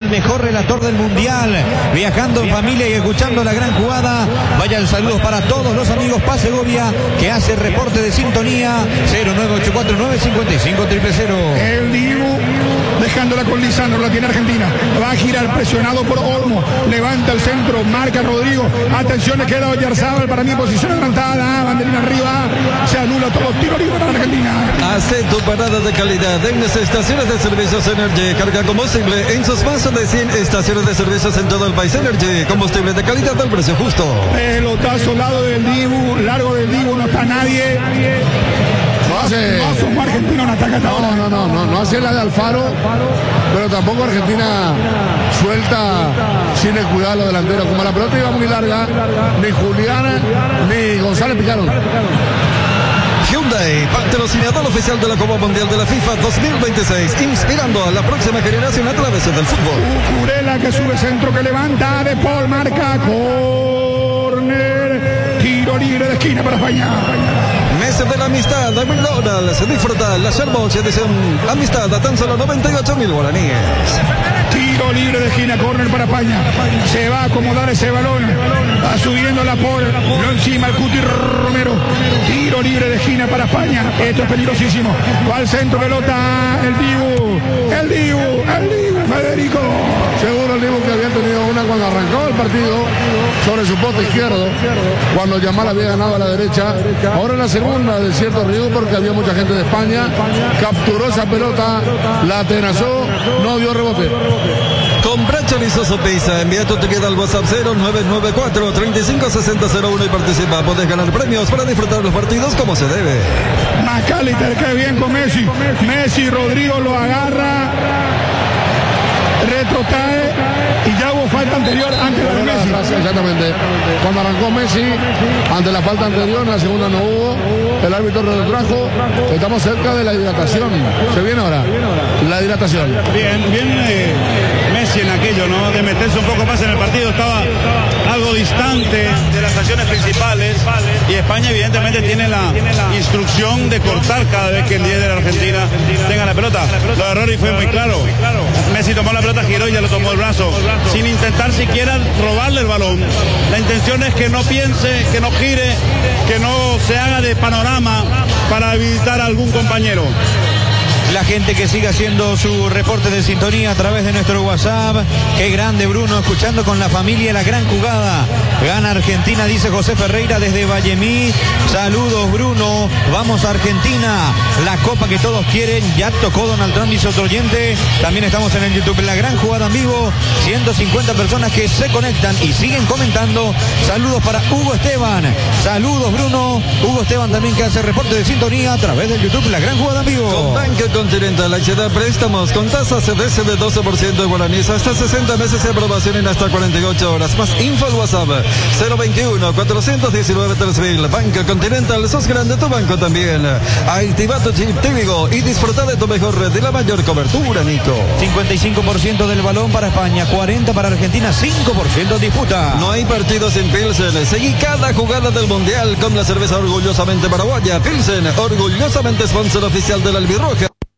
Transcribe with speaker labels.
Speaker 1: mejor relator del Mundial, viajando en familia y escuchando la gran jugada. Vayan saludos para todos los amigos Paz Segovia, que hace reporte de sintonía. 098495500.
Speaker 2: El Dibu dejándola con Lisandro, la tiene Argentina, va a girar presionado por Olmo, levanta el centro, marca Rodrigo, atención, le queda Oyarzábal, para mí posición adelantada, banderina arriba, se anula todo, tiro libre para Argentina.
Speaker 3: Hace tu parada de calidad en las estaciones de servicios Energy, carga combustible en sus más de 100 estaciones de servicios en todo el país. Energy, combustible de calidad al precio justo.
Speaker 2: Pelotazo, lado del Dibu, largo del Dibu, no está nadie. No somos argentinos, no ataca.
Speaker 4: No hace la de Alfaro, pero tampoco Argentina suelta sin el cuidado a los delanteros. Como la pelota iba muy larga, ni Juliana ni González picaron.
Speaker 3: Hyundai, patrocinador oficial de la Copa Mundial de la FIFA 2026, inspirando a la próxima generación a través del fútbol.
Speaker 2: Curela que sube centro, que levanta, De Paul marca, córner, tiro libre de esquina para España.
Speaker 3: Meses de la amistad de McDonald's, disfruta la Sherbox edición amistad a tan solo 98.000 guaraníes.
Speaker 2: Tiro libre de esquina, córner para España. Se va a acomodar ese balón. Va subiendo la Paul. Lo encima el Cuti Romero. Tiro libre de esquina para España. Esto es peligrosísimo. Va al centro, pelota. El Dibu, Federico.
Speaker 4: Seguro el Dibu que había tenido una cuando arrancó el partido sobre su poste izquierdo, cuando Yamal había ganado a la derecha. Ahora en la segunda del cierto Río, porque había mucha gente de España, capturó esa pelota, la atenazó, no dio rebote.
Speaker 3: Compra chorizo Sopisa, envía tu ticket al WhatsApp 0994-356001 y participa. Podés ganar premios para disfrutar los partidos como se debe.
Speaker 2: McAllister, qué bien con Messi. Rodrigo lo agarra, retrotrae y ya hubo falta anterior antes de Messi.
Speaker 4: Exactamente. Cuando arrancó Messi, ante la falta anterior, en la segunda no hubo. El árbitro retrotrajo. Estamos cerca de la hidratación. Se viene ahora la hidratación.
Speaker 5: Bien, Messi en aquello, ¿no? De meterse un poco más en el partido. Estaba algo distante de las acciones principales. Y España, evidentemente, tiene la instrucción de cortar cada vez que el 10 de la Argentina tenga la pelota. Lo de Rory fue muy claro. Messi tomó la pelota, giró y ya lo tomó el brazo, sin intentar siquiera robarle el balón. La intención es que no piense, que no gire, que no se haga de panorama para habilitar a algún compañero.
Speaker 1: La gente que sigue haciendo su reporte de sintonía a través de nuestro WhatsApp. Qué grande Bruno, escuchando con la familia la gran jugada. Gana Argentina, dice José Ferreira desde Vallemí. Saludos Bruno, vamos a Argentina. La copa que todos quieren, ya tocó Donald Trump, dice otro oyente. También estamos en el YouTube, la gran jugada en vivo. 150 personas que se conectan y siguen comentando. Saludos para Hugo Esteban. Saludos Bruno. Hugo Esteban también que hace reporte de sintonía a través del YouTube, la gran jugada en vivo.
Speaker 3: Continental HD, préstamos con tasas CDS de 12% de guaraníes hasta 60 meses de aprobación en hasta 48 horas. Más info al WhatsApp 021-419-3000. Banco Continental, sos grande, tu banco también. Activa tu chip Tívigo y disfruta de tu mejor red y la mayor cobertura, Nico.
Speaker 1: 55% del balón para España, 40% para Argentina, 5% disputa.
Speaker 3: No hay partidos sin Pilsen. Seguí cada jugada del Mundial con la cerveza orgullosamente paraguaya. Pilsen, orgullosamente sponsor oficial de la Albirroja.